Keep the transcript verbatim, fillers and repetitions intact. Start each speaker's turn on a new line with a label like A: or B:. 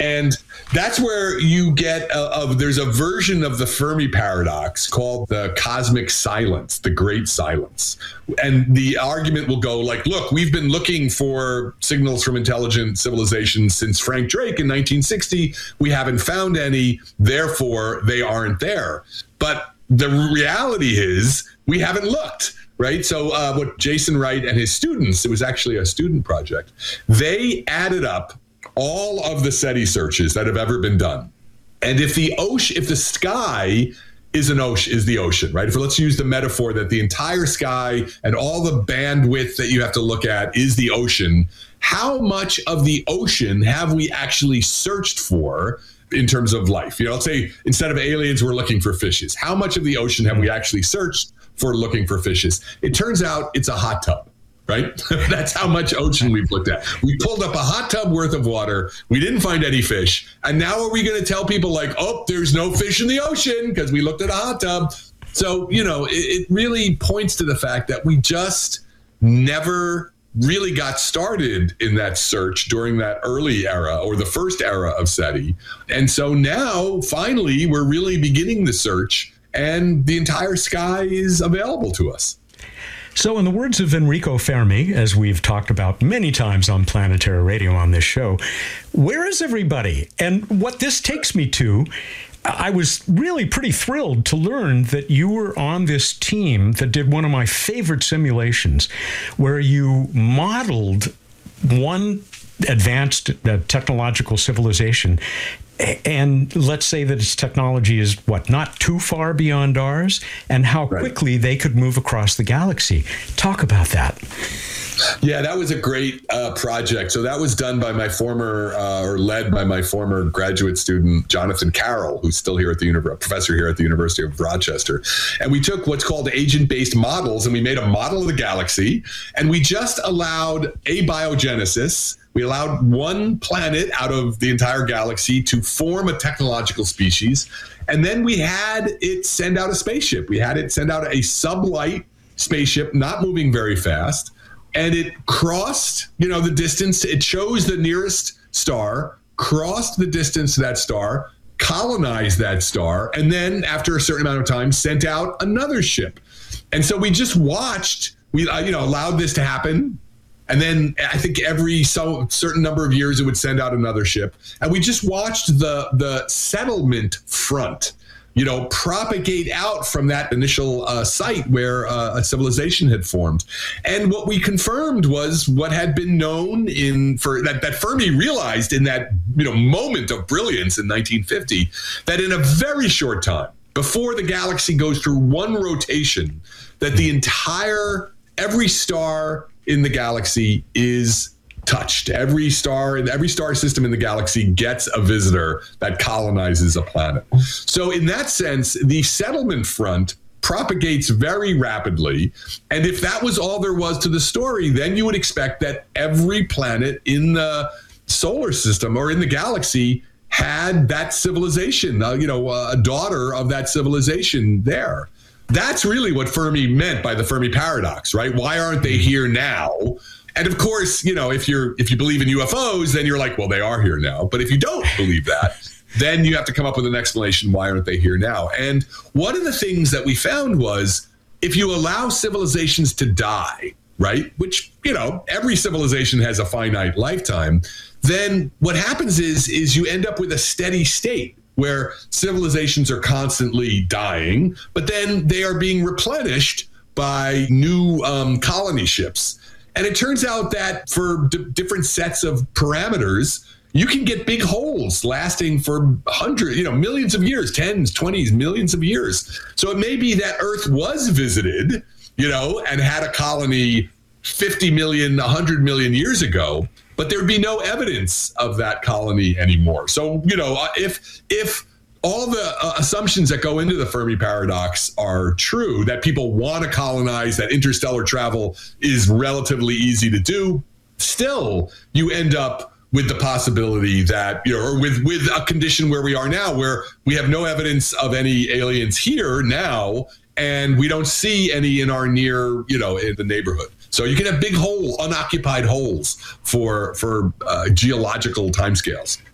A: And that's where you get a, a, there's a version of the Fermi paradox called the cosmic silence, the great silence. And the argument will go like, look, we've been looking for signals from intelligent civilizations since Frank Drake in nineteen sixty. We haven't found any, therefore they aren't there. But the reality is we haven't looked. Right. So uh, what Jason Wright and his students, it was actually a student project, they added up all of the SETI searches that have ever been done. And if the ocean, if the sky is an ocean, is the ocean, right? If let's use the metaphor that the entire sky and all the bandwidth that you have to look at is the ocean, how much of the ocean have we actually searched for in terms of life? You know, let's say instead of aliens, we're looking for fishes. How much of the ocean have we actually searched for looking for fishes? It turns out it's a hot tub, right? That's how much ocean we've looked at. We pulled up a hot tub worth of water. We didn't find any fish. And now are we going to tell people like, oh, there's no fish in the ocean because we looked at a hot tub? So, you know, it, it really points to the fact that we just never really got started in that search during that early era or the first era of SETI. And so now, finally, we're really beginning the search and the entire sky is available to us.
B: So in the words of Enrico Fermi, as we've talked about many times on Planetary Radio on this show, where is everybody? And what this takes me to, I was really pretty thrilled to learn that you were on this team that did one of my favorite simulations where you modeled one advanced uh, technological civilization. And let's say that its technology is, what, not too far beyond ours, and how
A: right.
B: quickly they could move across the galaxy. Talk about that.
A: Yeah, that was a great uh, project. So that was done by my former, uh, or led by my former graduate student, Jonathan Carroll, who's still here at the university, professor here at the University of Rochester. And we took what's called agent-based models, and we made a model of the galaxy, and we just allowed abiogenesis. We allowed one planet out of the entire galaxy to form a technological species. And then we had it send out a spaceship. We had it send out a sublight spaceship, not moving very fast. And it crossed, you know, the distance. It chose the nearest star, crossed the distance to that star, colonized that star, and then after a certain amount of time, sent out another ship. And so we just watched, we, uh, you know, allowed this to happen. And then I think every so certain number of years, it would send out another ship. And we just watched the the settlement front, you know, propagate out from that initial uh, site where uh, a civilization had formed. And what we confirmed was what had been known in for that, that Fermi realized in that, you know, moment of brilliance in nineteen fifty, that in a very short time, before the galaxy goes through one rotation, that the entire, every star in the galaxy is touched. Every star in every star system in the galaxy gets a visitor that colonizes a planet. So in that sense, the settlement front propagates very rapidly. And if that was all there was to the story, then you would expect that every planet in the solar system or in the galaxy had that civilization, uh, you know, uh, a daughter of that civilization there. That's really what Fermi meant by the Fermi paradox, right? Why aren't they here now? And of course, you know, if you're if you believe in U F Os, then you're like, well, they are here now. But if you don't believe that, then you have to come up with an explanation. Why aren't they here now? And one of the things that we found was if you allow civilizations to die, right, which, you know, every civilization has a finite lifetime, then what happens is is you end up with a steady state where civilizations are constantly dying, but then they are being replenished by new um, colony ships. And it turns out that for d- different sets of parameters, you can get big holes lasting for hundreds, you know, millions of years, tens, twenties, millions of years. So it may be that Earth was visited, you know, and had a colony fifty million, one hundred million years ago, but there'd be no evidence of that colony anymore. So, you know, if if all the uh, assumptions that go into the Fermi paradox are true, that people want to colonize, that interstellar travel is relatively easy to do, still you end up with the possibility that, you know, or with, with a condition where we are now, where we have no evidence of any aliens here now, and we don't see any in our near, you know, in the neighborhood. So you can have big hole, unoccupied holes for for uh, geological timescales.